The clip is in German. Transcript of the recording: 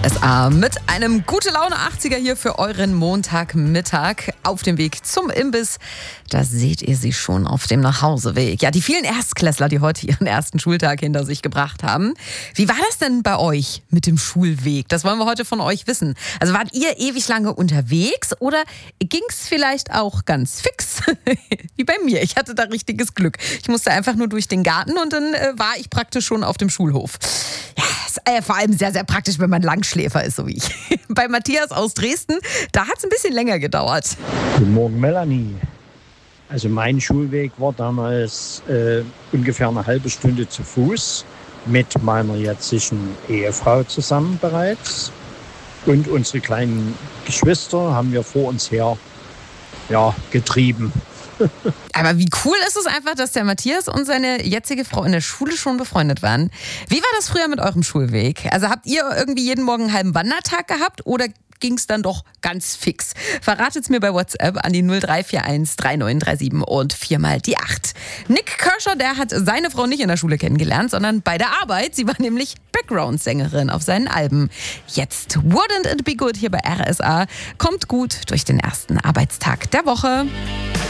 RSA mit einem Gute-Laune-80er hier für euren Montagmittag auf dem Weg zum Imbiss. Da seht ihr sie schon auf dem Nachhauseweg. Ja, die vielen Erstklässler, die heute ihren ersten Schultag hinter sich gebracht haben. Wie war das denn bei euch mit dem Schulweg? Das wollen wir heute von euch wissen. Also wart ihr ewig lange unterwegs oder ging es vielleicht auch ganz fix? Wie bei mir. Ich hatte da richtiges Glück. Ich musste einfach nur durch den Garten und dann war ich praktisch schon auf dem Schulhof. Ja, ist vor allem sehr, sehr praktisch, wenn man Langschläfer ist, so wie ich. Bei Matthias aus Dresden, da hat es ein bisschen länger gedauert. Guten Morgen, Melanie. Also mein Schulweg war damals ungefähr eine halbe Stunde zu Fuß mit meiner jetzigen Ehefrau zusammen bereits. Und unsere kleinen Geschwister haben wir vor uns her getrieben. Aber wie cool ist es einfach, dass der Matthias und seine jetzige Frau in der Schule schon befreundet waren. Wie war das früher mit eurem Schulweg? Also habt ihr irgendwie jeden Morgen einen halben Wandertag gehabt oder ging es dann doch ganz fix? Verratet's mir bei WhatsApp an die 0341 3937 und 4x8. Nick Kershaw, der hat seine Frau nicht in der Schule kennengelernt, sondern bei der Arbeit. Sie war nämlich Background-Sängerin auf seinen Alben. Jetzt Wouldn't It Be Good hier bei RSA. Kommt gut durch den ersten Arbeitstag der Woche.